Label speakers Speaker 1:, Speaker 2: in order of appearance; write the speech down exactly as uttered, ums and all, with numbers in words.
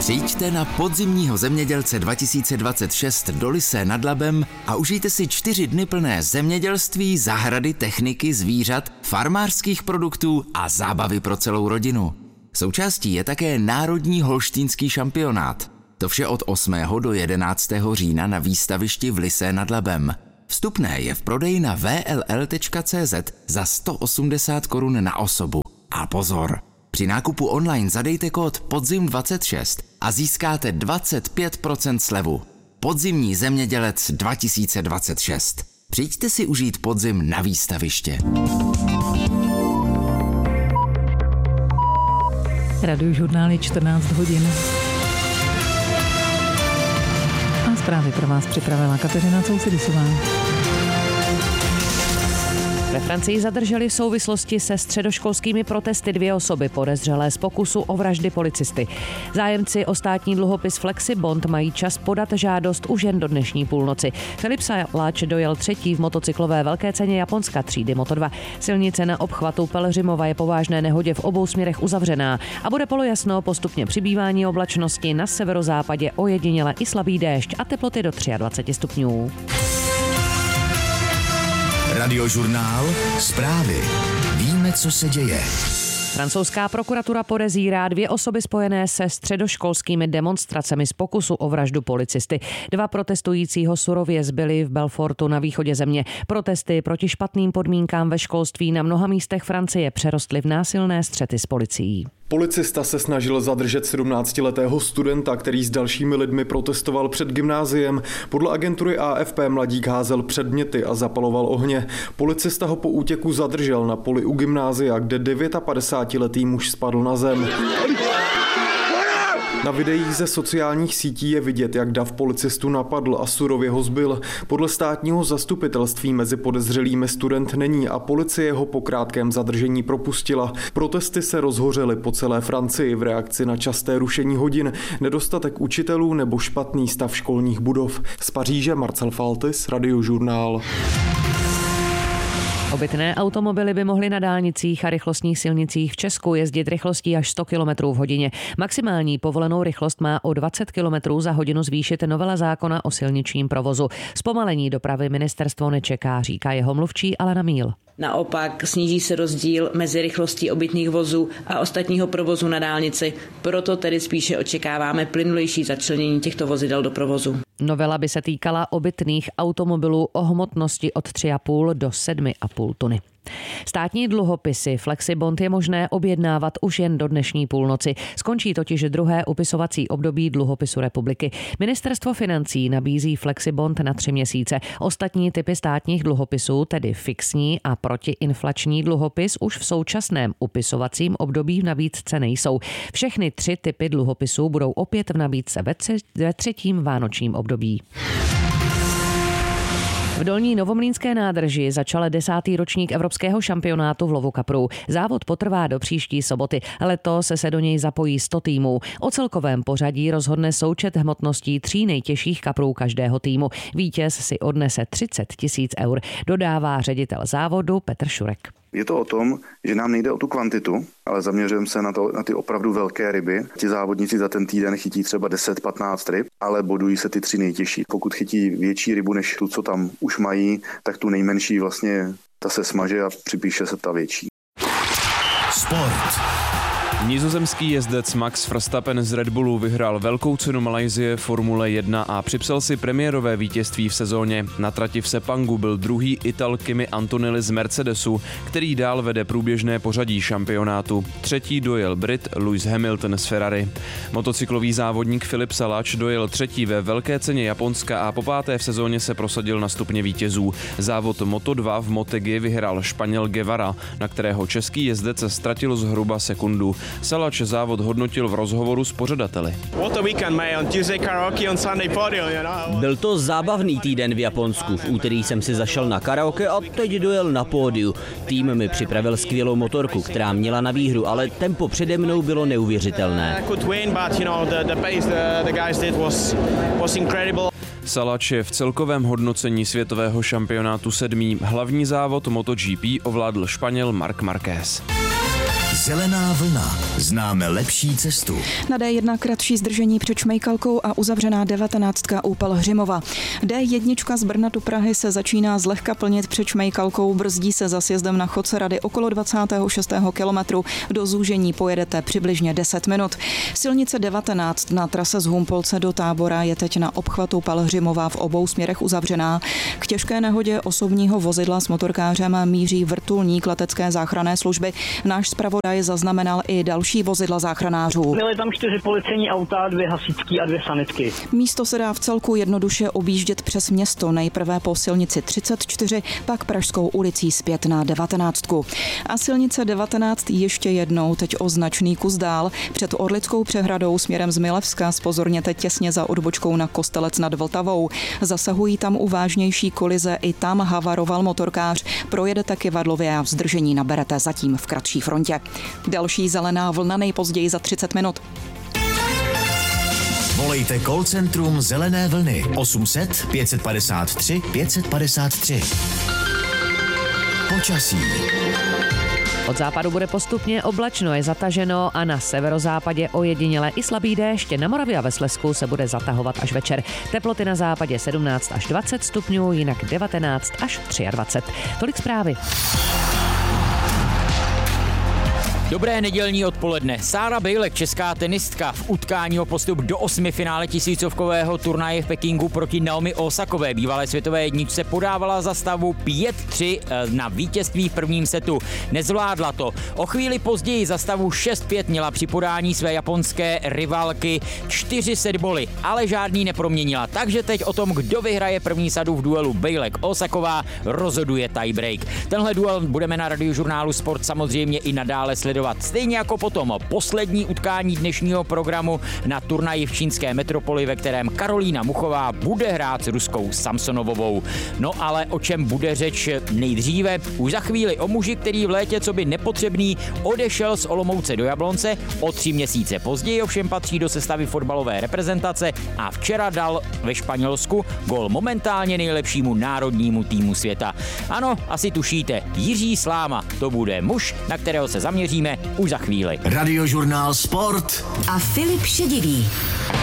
Speaker 1: Přijďte na podzimního zemědělce dva tisíce dvacet šest do Lysé nad Labem a užijte si čtyři dny plné zemědělství, zahrady, techniky, zvířat, farmářských produktů a zábavy pro celou rodinu. Součástí je také Národní holštýnský šampionát. To vše od osmého do jedenáctého října na výstavišti v Lysé nad Labem. Vstupné je v prodeji na w l l tečka c z za sto osmdesát korun na osobu. A pozor! Při nákupu online zadejte kód podzim dvacet šest a získáte dvacet pět procent slevu. Podzimní zemědělec dva tisíce dvacet šest. Přijďte si užít podzim na výstaviště.
Speaker 2: Radiožurnál je čtrnáct hodin. A zprávy pro vás připravila Kateřina Coucidisová.
Speaker 3: Ve Francii zadrželi v souvislosti se středoškolskými protesty dvě osoby podezřelé z pokusu o vraždy policisty. Zájemci o státní dluhopis Flexibond mají čas podat žádost už jen do dnešní půlnoci. Filip Saláč dojel třetí v motocyklové velké ceně Japonska třídy Moto dva. Silnice na obchvatu Pelhřimova je po vážné nehodě v obou směrech uzavřená a bude polojasno, postupně přibývání oblačnosti, na severozápadě ojediněle i slabý déšť a teploty do dvacet tři stupňů.
Speaker 1: Radiožurnál, zprávy. Víme, co se děje.
Speaker 3: Francouzská prokuratura podezírá dvě osoby spojené se středoškolskými demonstracemi z pokusu o vraždu policisty. Dva protestujícího surově zbyli v Belfortu na východě země. Protesty proti špatným podmínkám ve školství na mnoha místech Francie přerostly v násilné střety s policií.
Speaker 4: Policista se snažil zadržet sedmnáctiletého studenta, který s dalšími lidmi protestoval před gymnáziem. Podle agentury A F P mladík házel předměty a zapaloval ohně. Policista ho po útěku zadržel na poli u gymnázia, kde padesátdevítiletý muž spadl na zem. Na videích ze sociálních sítí je vidět, jak dav policistu napadl a surově ho zbil. Podle státního zastupitelství mezi podezřelými student není a policie ho po krátkém zadržení propustila. Protesty se rozhořely po celé Francii v reakci na časté rušení hodin, nedostatek učitelů nebo špatný stav školních budov. Z Paříže Marcel Faltis, Radiožurnál.
Speaker 3: Obytné automobily by mohly na dálnicích a rychlostních silnicích v Česku jezdit rychlostí až sto kilometrů v hodině. Maximální povolenou rychlost má o dvacet kilometrů za hodinu zvýšit novela zákona o silničním provozu. Zpomalení dopravy ministerstvo nečeká, říká jeho mluvčí Alena Míl.
Speaker 5: Naopak sníží se rozdíl mezi rychlostí obytných vozů a ostatního provozu na dálnici, proto tedy spíše očekáváme plynulejší začlenění těchto vozidel do provozu.
Speaker 3: Novela by se týkala obytných automobilů o hmotnosti od tři a půl do sedm a půl tuny. Státní dluhopisy Flexibond je možné objednávat už jen do dnešní půlnoci. Skončí totiž druhé upisovací období dluhopisu republiky. Ministerstvo financí nabízí Flexibond na tři měsíce. Ostatní typy státních dluhopisů, tedy fixní a protiinflační dluhopis, už v současném upisovacím období v nabídce nejsou. Všechny tři typy dluhopisů budou opět v nabídce ve třetím vánočním období. V Dolní Novomlýnské nádrži začal desátý ročník evropského šampionátu v lovu kaprů. Závod potrvá do příští soboty. Letos se do něj zapojí sto týmů. O celkovém pořadí rozhodne součet hmotností tří nejtěžších kaprů každého týmu. Vítěz si odnese třicet tisíc eur, dodává ředitel závodu Petr Šurek.
Speaker 6: Je to o tom, že nám nejde o tu kvantitu, ale zaměřujeme se na, to, na ty opravdu velké ryby. Ti závodníci za ten týden chytí třeba deset patnáct ryb, ale bodují se ty tři nejtěžší. Pokud chytí větší rybu než tu, co tam už mají, tak tu nejmenší vlastně ta se smaže a připíše se ta větší.
Speaker 7: Sport. Nizozemský jezdec Max Verstappen z Red Bullu vyhrál velkou cenu Malajsie Formule jedna a připsal si premiérové vítězství v sezóně. Na trati v Sepangu byl druhý Ital Kimi Antonelli z Mercedesu, který dál vede průběžné pořadí šampionátu. Třetí dojel Brit Lewis Hamilton z Ferrari. Motocyklový závodník Filip Saláč dojel třetí ve velké ceně Japonska a po páté v sezóně se prosadil na stupně vítězů. Závod Moto dva v Motegi vyhrál Španěl Guevara, na kterého český jezdec ztratil zhruba sekundu. Salač závod hodnotil v rozhovoru s pořadateli.
Speaker 8: Byl to zábavný týden v Japonsku. V úterý jsem si zašel na karaoke a teď dojel na pódiu. Tým mi připravil skvělou motorku, která měla na výhru, ale tempo přede mnou bylo neuvěřitelné.
Speaker 7: Salač je v celkovém hodnocení světového šampionátu sedmý. Hlavní závod MotoGP ovládl Španěl Marc Márquez.
Speaker 9: Zelená vlna. Známe lepší cestu.
Speaker 10: Na D jedna kratší zdržení před Šmejkalkou a uzavřená devatenáctka u Pelhřimova. D jedna z Brna do Prahy se začíná zlehka plnit před Šmejkalkou, brzdí se za sjezdem na Chodce Rady okolo dvacátého šestého kilometru. Do zúžení pojedete přibližně deset minut. Silnice devatenáct na trase z Humpolce do Tábora je teď na obchvatu Pelhřimova v obou směrech uzavřená. K těžké nehodě osobního vozidla s motorkářem míří vrtulník letecké záchranné služby. Náš zpravodaj zaznamenal i další vozidla záchranářů.
Speaker 11: Byly tam čtyři policejní auta, dvě hasičský a dvě sanitky.
Speaker 10: Místo se dá v celku jednoduše objíždět přes město, nejprve po silnici třicet čtyři, pak Pražskou ulicí zpět na devatenáctku. A silnice devatenáct ještě jednou, teď o značný kus dál, před Orlickou přehradou směrem z Milevska zpozorněte těsně za odbočkou na Kostelec nad Vltavou. Zasahují tam u vážnější kolize, i tam havaroval motorkář. Projedete Kyvadlově a zdržení naberete zatím v kratší frontě. Další zelená vlna nejpozději za třicet minut.
Speaker 9: Volejte call centrum Zelené vlny osm set pět padesát tři pět padesát tři. Počasí.
Speaker 3: Od západu bude postupně oblačno, je zataženo a na severozápadě ojediněle i slabý déšť. Na Moravě a ve Slezsku se bude zatahovat až večer. Teploty na západě sedmnáct až dvacet stupňů, jinak devatenáct až dvacet tři. Tolik zprávy.
Speaker 12: Dobré nedělní odpoledne. Sára Bejlek, česká tenistka, v utkání o postup do osmifinále tisícovkového turnaje v Pekingu proti Naomi Osakové, bývalé světové jedničce, podávala za stavu pět tři na vítězství v prvním setu. Nezvládla to. O chvíli později za stavu šest pět měla při podání své japonské rivalky čtyři setboly, ale žádný neproměnila. Takže teď o tom, kdo vyhraje první sadu v duelu Bejlek-Osaková, rozhoduje tiebreak. Tenhle duel budeme na Radiožurnálu Sport samozřejmě i nadále sledovat. Stejně jako potom poslední utkání dnešního programu na turnaji v čínské metropoli, ve kterém Karolína Muchová bude hrát s ruskou Samsonovovou. No ale o čem bude řeč nejdříve? Už za chvíli o muži, který v létě coby nepotřebný odešel z Olomouce do Jablonce, o tři měsíce později ovšem patří do sestavy fotbalové reprezentace a včera dal ve Španělsku gól momentálně nejlepšímu národnímu týmu světa. Ano, asi tušíte, Jiří Sláma, to bude muž, na kterého se zaměříme už za chvíli.
Speaker 9: Radiožurnál Sport
Speaker 13: a Filip Šedivý.